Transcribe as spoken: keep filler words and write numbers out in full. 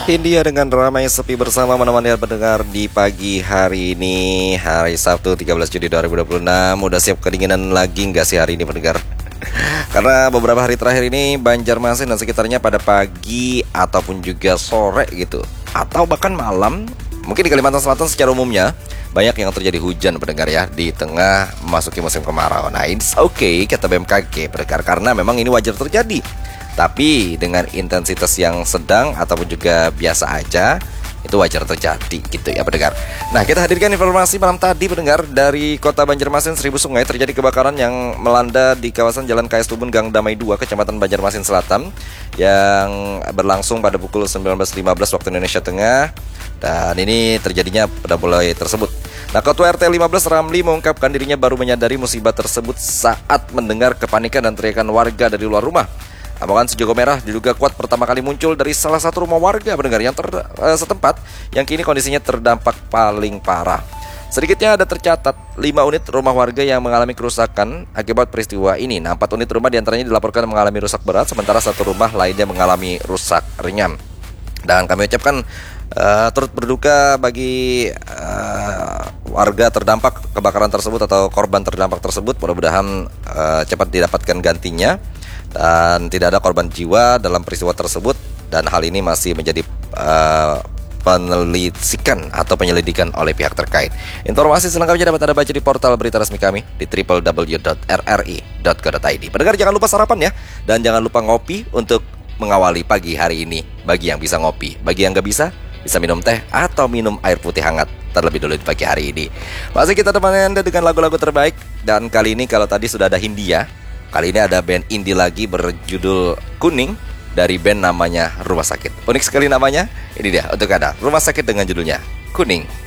India dengan ramai sepi bersama menemani pendengar di pagi hari ini, hari Sabtu tiga belas Juni dua ribu dua puluh enam. Udah siap kedinginan lagi nggak sih hari ini pendengar? Karena beberapa hari terakhir ini Banjarmasin dan sekitarnya pada pagi ataupun juga sore gitu, atau bahkan malam, mungkin di Kalimantan Selatan secara umumnya banyak yang terjadi hujan pendengar ya, di tengah memasuki musim kemarau. Nah, it's okay kata B M K G pendengar, karena memang ini wajar terjadi, tapi dengan intensitas yang sedang ataupun juga biasa aja, itu wajar terjadi gitu ya pendengar. Nah, kita hadirkan informasi malam tadi pendengar dari kota Banjarmasin, Seribu Sungai, terjadi kebakaran yang melanda di kawasan Jalan K S Tubun Gang Damai dua, Kecamatan Banjarmasin Selatan, yang berlangsung pada pukul sembilan belas lima belas waktu Indonesia Tengah. Dan ini terjadinya pada mulai tersebut. Nah, Ketua R T lima belas Ramli mengungkapkan dirinya baru menyadari musibah tersebut saat mendengar kepanikan dan teriakan warga dari luar rumah. Amukan sejago merah diduga kuat pertama kali muncul dari salah satu rumah warga pendengar yang ter, uh, setempat, yang kini kondisinya terdampak paling parah. Sedikitnya ada tercatat lima unit rumah warga yang mengalami kerusakan akibat peristiwa ini. Nah, empat unit rumah diantaranya dilaporkan mengalami rusak berat, sementara satu rumah lainnya mengalami rusak ringan. Dan kami ucapkan uh, turut berduka bagi uh, warga terdampak kebakaran tersebut atau korban terdampak tersebut. Mudah-mudahan uh, cepat didapatkan gantinya dan tidak ada korban jiwa dalam peristiwa tersebut. Dan hal ini masih menjadi uh, penyelidikan atau penyelidikan oleh pihak terkait. Informasi selengkapnya dapat Anda baca di portal berita resmi kami di w w w dot r r i dot co dot i d. Pendengar, jangan lupa sarapan ya, dan jangan lupa ngopi untuk mengawali pagi hari ini. Bagi yang bisa ngopi, bagi yang nggak bisa, bisa minum teh atau minum air putih hangat terlebih dulu di pagi hari ini. Masih kita temani Anda dengan lagu-lagu terbaik. Dan kali ini kalau tadi sudah ada Hindia, kali ini ada band indie lagi berjudul Kuning dari band namanya Rumah Sakit. Unik sekali namanya. Ini dia untuk Anda, Rumah Sakit dengan judulnya Kuning.